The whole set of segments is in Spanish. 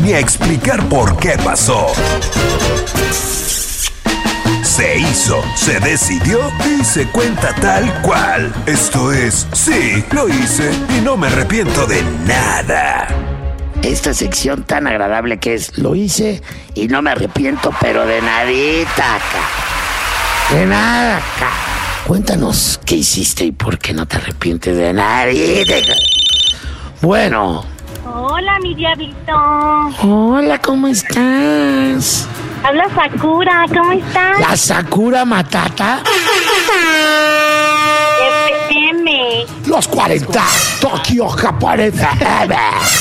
ni a explicar por qué pasó. Se hizo, se decidió y se cuenta tal cual. Esto es, sí, lo hice y no me arrepiento de nada. Esta sección tan agradable que es, lo hice y no me arrepiento, pero de nadita, acá. De nada, acá. Cuéntanos qué hiciste y por qué no te arrepientes de nadita. Bueno. Hola, mi diablito. Hola, ¿cómo estás? Habla Sakura, ¿cómo estás? ¿La Sakura Matata? FM. Los 40, Tokio, Japón, FM.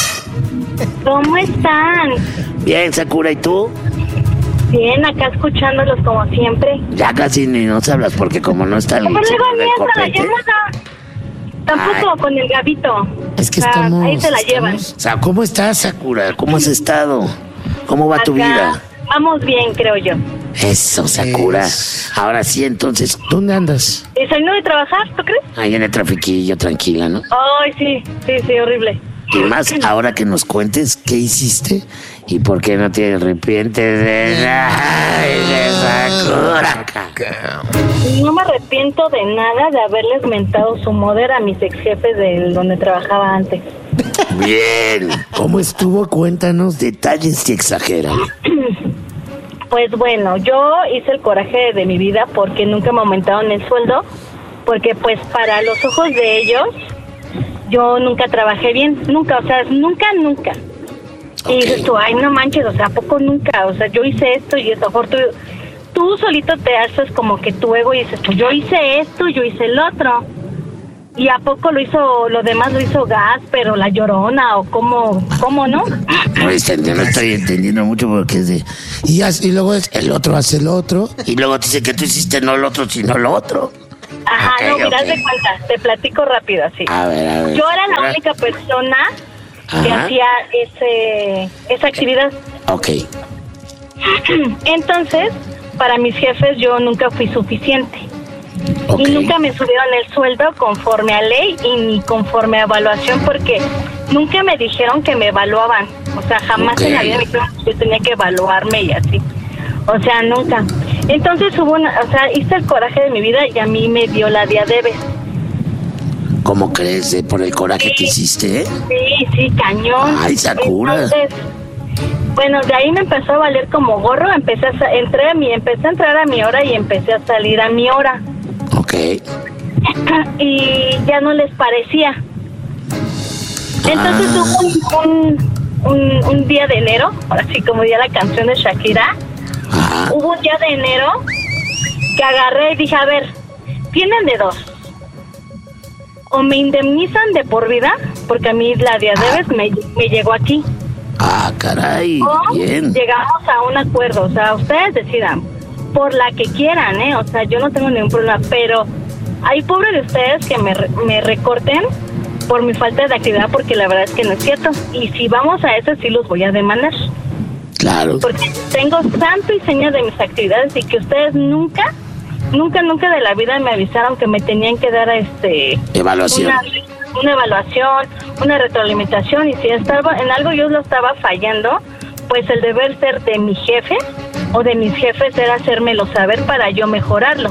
¿Cómo están? Bien, Sakura, ¿y tú? Bien, acá escuchándolos como siempre. Ya casi ni nos hablas porque como no está el Pero luego señor ni del hasta la copete. llamada. Tampoco con el Gabito. Es que O sea, estamos... ahí se la llevan. O sea, ¿cómo estás, Sakura? ¿Cómo has estado? ¿Cómo va tu Acá vida? Vamos bien, creo yo. Eso, Sakura. Ahora sí, entonces, ¿dónde andas? ¿Y saliendo de trabajar, tú crees? Ahí en el trafiquillo, tranquila, ¿no? Ay, sí, horrible. Y más ahora que nos cuentes qué hiciste y por qué no te arrepientes de nada, de Sakura. No me arrepiento de nada de haberles mentado su moder a mis ex jefes de donde trabajaba antes. Bien. ¿Cómo estuvo? Cuéntanos detalles y exagera. Pues bueno, yo hice el coraje de mi vida porque nunca me aumentaron el sueldo, porque pues para los ojos de ellos yo nunca trabajé bien, nunca, o sea, nunca. Y dices tú, ay, no manches, o sea, ¿a poco nunca? O sea, yo hice esto y eso, mejor tú solito te haces como que tu ego y dices, pues yo hice esto, yo hice el otro. ¿Y a poco lo demás lo hizo Gas, pero La Llorona o cómo no? No estoy entendiendo mucho porque es de... Y luego el otro hace el otro. Y luego te dice que tú hiciste no lo otro, sino lo otro. Ajá, Okay, no, mira, okay. de cuenta, te platico rápido así. A ver. Yo era la única persona que Ajá. hacía esa actividad. Ok. Entonces, para mis jefes yo nunca fui suficiente. Ok. Y nunca me subieron el sueldo conforme a ley y ni conforme a evaluación porque nunca me dijeron que me evaluaban. O sea, jamás Ok. en la vida me dijeron que yo tenía que evaluarme y así. O sea, nunca. Entonces hice el coraje de mi vida y a mí me dio la diabetes. ¿Cómo crees por el coraje que hiciste? Sí, cañón. Ay, Sakura. Entonces, bueno, de ahí me empezó a valer como gorro, empecé a entrar a mi hora y empecé a salir a mi hora. Ok. Y ya no les parecía. Entonces hubo un día de enero, así como ya la canción de Shakira, Ajá. hubo un día de enero que agarré y dije, a ver, tienen de dos. O me indemnizan de por vida, porque a mí la diabetes me llegó aquí. Ah, caray. O Bien. llegamos a un acuerdo, o sea, ustedes decidan, por la que quieran, o sea, yo no tengo ningún problema, pero hay pobre de ustedes que me recorten por mi falta de actividad, porque la verdad es que no es cierto, y si vamos a eso sí los voy a demandar, Claro. porque tengo santo y seña de mis actividades y que ustedes nunca de la vida me avisaron que me tenían que dar Evaluación. una evaluación, una retroalimentación, y si estaba en algo yo lo estaba fallando, pues el deber ser de mi jefe o de mis jefes era hacérmelo saber para yo mejorarlo.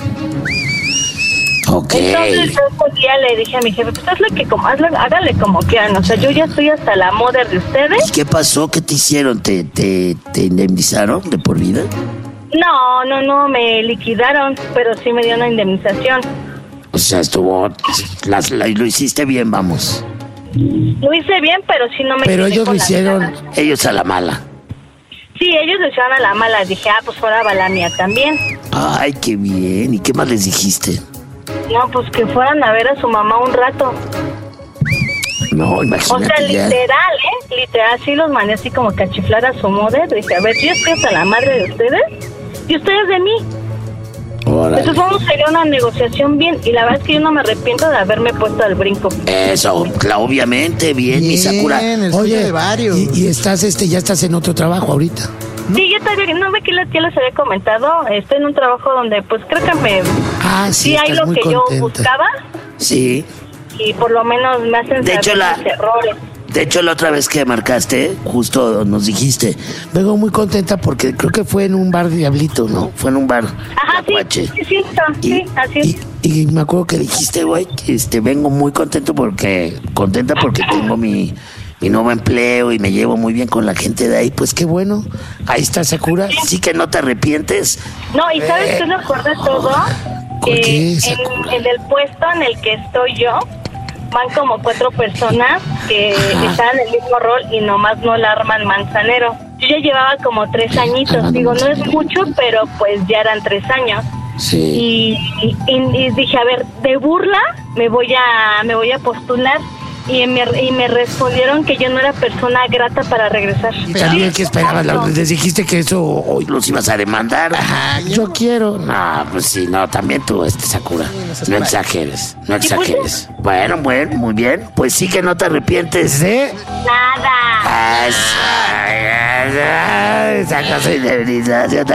Ok. Entonces yo un día le dije a mi jefe, pues hágale como quieran, o sea, yo ya estoy hasta la moda de ustedes. ¿Y qué pasó? ¿Qué te hicieron? ¿Te indemnizaron de por vida? No, me liquidaron, pero sí me dio una indemnización. O sea, lo hiciste bien, vamos. Lo hice bien, pero sí no me Pero quedé ellos con lo las hicieron, ganas. ellos a la mala. Sí, ellos lo hicieron a la mala. Dije, pues ahora va la mía también. Ay, qué bien. ¿Y qué más les dijiste? No, pues que fueran a ver a su mamá un rato. No, O imagínate sea, ya. literal, sí los mandé así como que a chiflar a su moda. Dije, a ver, yo estoy hasta la madre de ustedes y ustedes de mí. Órale. Entonces vamos a ir a una negociación bien, y la verdad es que yo no me arrepiento de haberme puesto al brinco. Eso, obviamente, bien, mi Sakura. el sueño Oye, de varios. y estás ya estás en otro trabajo ahorita. Sí, yo todavía, no ve que ya les había comentado, estoy en un trabajo donde pues creo que Sí, hay estás lo muy que yo contenta. buscaba, Sí. y por lo menos me hacen De hecho, saber mis errores. De hecho, la otra vez que marcaste, justo nos dijiste, vengo muy contenta porque creo que fue en un bar Diablito, ¿no? Fue en un bar. Ajá, sí, así es. Y me acuerdo que dijiste, güey, vengo muy contenta porque tengo mi nuevo empleo y me llevo muy bien con la gente de ahí. Pues qué bueno, ahí está Sakura, sí que no te arrepientes. No, y ¿sabes qué es lo mejor de todo? Que en el puesto en el que estoy yo, van como 4 personas que están en el mismo rol y nomás no la arman Manzanero. Yo ya llevaba como 3 añitos, digo, no es mucho, pero pues ya eran 3 años. Sí. Y dije, a ver, de burla me voy a postular. Y me respondieron que yo no era persona grata para regresar. Y también que esperabas, les dijiste que eso hoy los ibas a demandar. Ajá, yo quiero. No, pues sí, no, también tú, Sakura. No exageres, no exageres. Bueno, muy bien. Pues sí que no te arrepientes de nada. Esa cosa de debilidad.